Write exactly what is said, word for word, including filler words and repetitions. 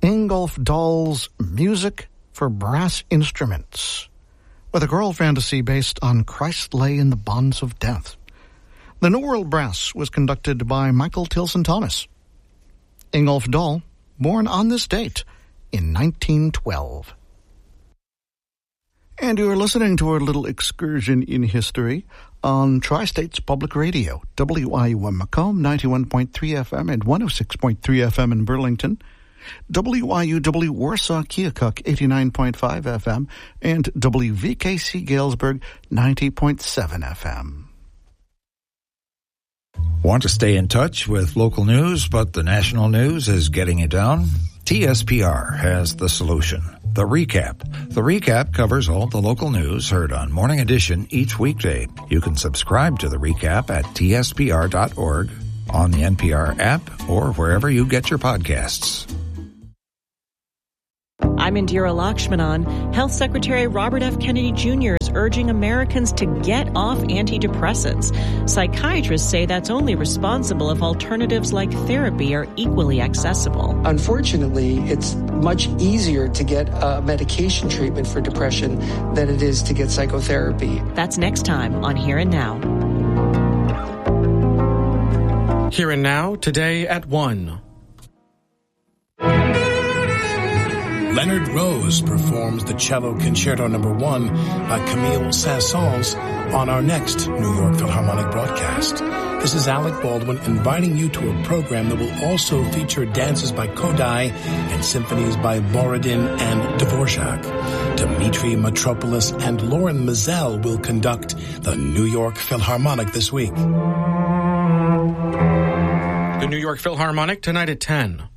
Ingolf Dahl's Music for Brass Instruments, with a choral fantasy based on Christ lay in the bonds of death. The New World Brass was conducted by Michael Tilson Thomas. Ingolf Dahl, born on this date in nineteen twelve. And you're listening to our little excursion in history on Tri-States Public Radio, W I U M Macomb, ninety-one point three F M and one oh six point three F M in Burlington, W I U W Warsaw Keokuk, eighty-nine point five F M, and W V K C Galesburg, ninety point seven F M. Want to stay in touch with local news, but the national news is getting you down? T S P R has the solution. The Recap. The Recap covers all the local news heard on Morning Edition each weekday. You can subscribe to The Recap at T S P R dot org, on the N P R app, or wherever you get your podcasts. I'm Indira Lakshmanan. Health Secretary Robert F. Kennedy Junior is urging Americans to get off antidepressants. Psychiatrists say that's only responsible if alternatives like therapy are equally accessible. Unfortunately, it's much easier to get a medication treatment for depression than it is to get psychotherapy. That's next time on Here and Now. Here and Now, today at one. Leonard Rose performs the Cello Concerto Number One by Camille Saint-Saëns on our next New York Philharmonic broadcast. This is Alec Baldwin inviting you to a program that will also feature dances by Kodály and symphonies by Borodin and Dvorak. Dmitri Metropolis and Lauren Mazel will conduct the New York Philharmonic this week. The New York Philharmonic tonight at ten.